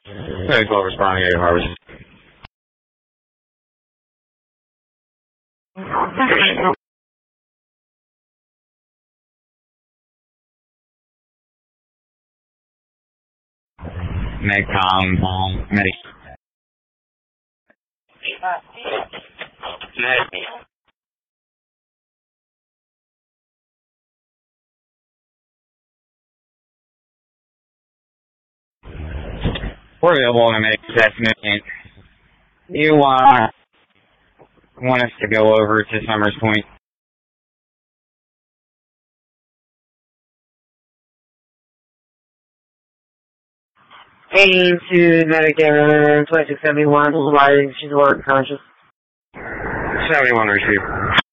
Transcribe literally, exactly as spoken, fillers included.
Very well responding to Harvest. Medcom, Medic. We're available on a medic assessment. You uh, want us to go over to Summers Point? Heading to Medicare twenty-six seventy-one, providing she's alert conscious. seventy-one receive.